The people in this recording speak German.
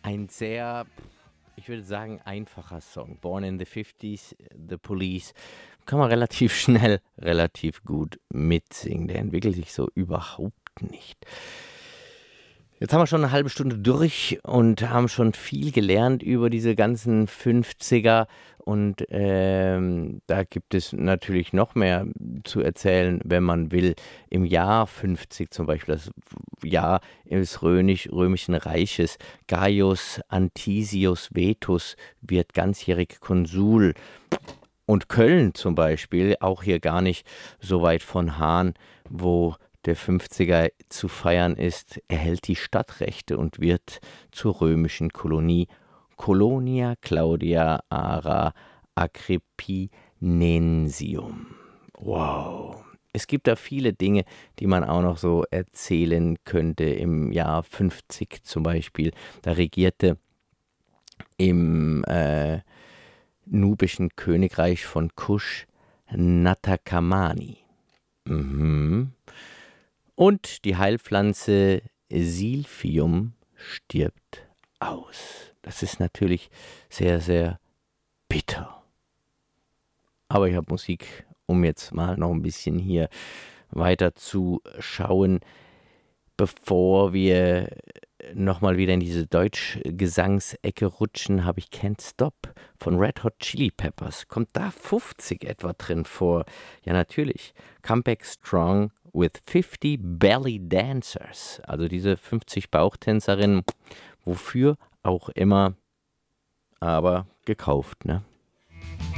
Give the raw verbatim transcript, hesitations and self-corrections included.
Ein sehr, ich würde sagen, einfacher Song. Born in the fifties, The Police. Kann man relativ schnell, relativ gut mitsingen. Der entwickelt sich so überhaupt nicht. Jetzt haben wir schon eine halbe Stunde durch und haben schon viel gelernt über diese ganzen fünfziger und ähm, da gibt es natürlich noch mehr zu erzählen, wenn man will. Im Jahr fünfzig zum Beispiel, das Jahr des Römisch, Römischen Reiches, Gaius Antisius Vetus wird ganzjährig Konsul. Und Köln zum Beispiel, auch hier gar nicht so weit von Hahn, wo der fünfziger zu feiern ist, erhält die Stadtrechte und wird zur römischen Kolonie Colonia Claudia Ara Agrippinensium. Wow. Es gibt da viele Dinge, die man auch noch so erzählen könnte. Im Jahr fünfzig zum Beispiel, da regierte im äh, nubischen Königreich von Kusch Natakamani. Mhm. Und die Heilpflanze Silphium stirbt aus. Das ist natürlich sehr, sehr bitter. Aber ich habe Musik, um jetzt mal noch ein bisschen hier weiter zu schauen, bevor wir nochmal wieder in diese Deutschgesangsecke rutschen, habe ich Can't Stop von Red Hot Chili Peppers. Kommt da fünfzig etwa drin vor? Ja, natürlich. Come Back Strong with fifty Belly Dancers. Also diese fünfzig Bauchtänzerinnen, wofür auch immer, aber gekauft, ne?